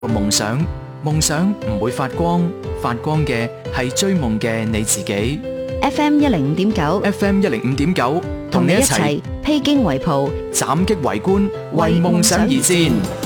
夢想，夢想唔會發光，發光嘅係追夢嘅你自己。 FM 105.9 FM 105.9，同你一齊披荊圍袍， 斬擊圍觀，為夢想而戰。